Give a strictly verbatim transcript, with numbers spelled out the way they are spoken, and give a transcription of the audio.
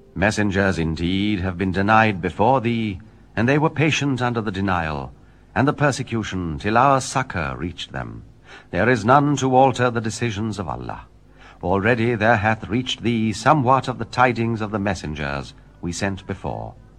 Messengers indeed have been denied before thee, and they were patient under the denial, and the persecution, till our succor reached them. There is none to alter the decisions of Allah. Already there hath reached thee somewhat of the tidings of the messengers we sent before.